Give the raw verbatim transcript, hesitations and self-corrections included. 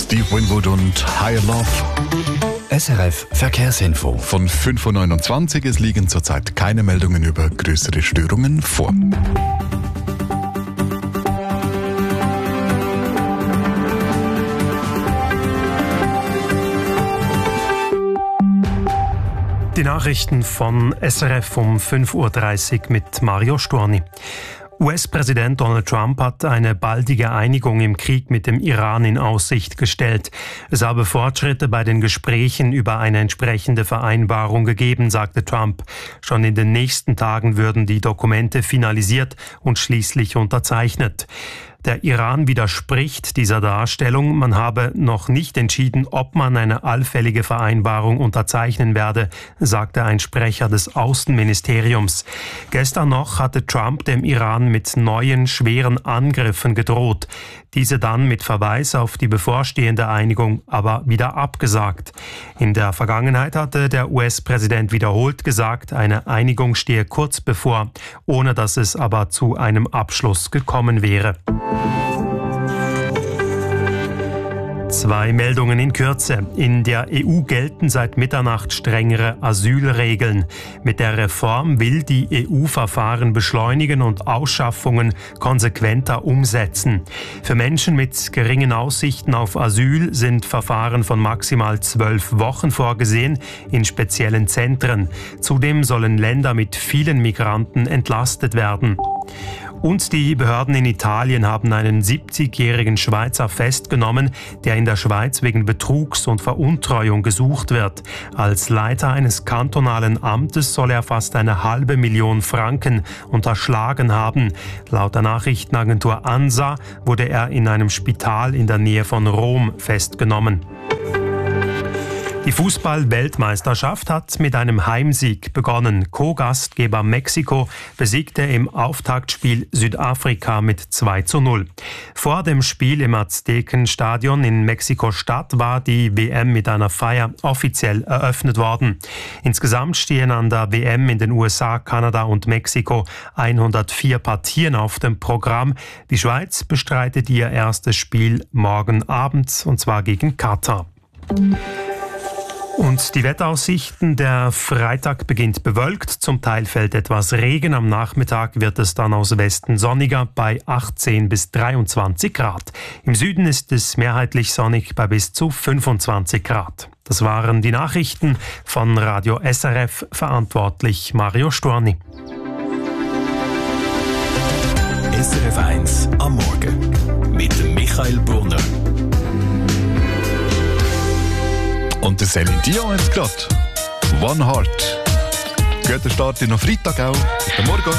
Steve Winwood und Higher Love. S R F Verkehrsinfo. Von fünf Uhr neunundzwanzig, es liegen zurzeit keine Meldungen über größere Störungen vor. Die Nachrichten von S R F um fünf Uhr dreißig mit Mario Storni. U S-Präsident Donald Trump hat eine baldige Einigung im Krieg mit dem Iran in Aussicht gestellt. Es habe Fortschritte bei den Gesprächen über eine entsprechende Vereinbarung gegeben, sagte Trump. Schon in den nächsten Tagen würden die Dokumente finalisiert und schließlich unterzeichnet. Der Iran widerspricht dieser Darstellung. Man habe noch nicht entschieden, ob man eine allfällige Vereinbarung unterzeichnen werde, sagte ein Sprecher des Außenministeriums. Gestern noch hatte Trump dem Iran mit neuen schweren Angriffen gedroht. Diese dann mit Verweis auf die bevorstehende Einigung aber wieder abgesagt. In der Vergangenheit hatte der U S-Präsident wiederholt gesagt, eine Einigung stehe kurz bevor, ohne dass es aber zu einem Abschluss gekommen wäre. Zwei Meldungen in Kürze. In der E U gelten seit Mitternacht strengere Asylregeln. Mit der Reform will die E U Verfahren beschleunigen und Ausschaffungen konsequenter umsetzen. Für Menschen mit geringen Aussichten auf Asyl sind Verfahren von maximal zwölf Wochen vorgesehen in speziellen Zentren. Zudem sollen Länder mit vielen Migranten entlastet werden. Und die Behörden in Italien haben einen siebzigjährigen Schweizer festgenommen, der in der Schweiz wegen Betrugs und Veruntreuung gesucht wird. Als Leiter eines kantonalen Amtes soll er fast eine halbe Million Franken unterschlagen haben. Laut der Nachrichtenagentur ANSA wurde er in einem Spital in der Nähe von Rom festgenommen. Die Fußball-Weltmeisterschaft hat mit einem Heimsieg begonnen. Co-Gastgeber Mexiko besiegte im Auftaktspiel Südafrika mit zwei zu null. Vor dem Spiel im Aztekenstadion in Mexiko-Stadt war die W M mit einer Feier offiziell eröffnet worden. Insgesamt stehen an der W M in den U S A, Kanada und Mexiko hundertvier Partien auf dem Programm. Die Schweiz bestreitet ihr erstes Spiel morgen Abend, und zwar gegen Katar. Und die Wetteraussichten: Der Freitag beginnt bewölkt, zum Teil fällt etwas Regen, am Nachmittag wird es dann aus Westen sonniger bei achtzehn bis dreiundzwanzig Grad. Im Süden ist es mehrheitlich sonnig bei bis zu fünfundzwanzig Grad. Das waren die Nachrichten von Radio S R F, verantwortlich Mario Storni. S R F eins am Morgen mit Michael Brunner. Und der Celine Dion jetzt gerade. One Heart. Guter Start in den Freitag auch. Guten Morgen.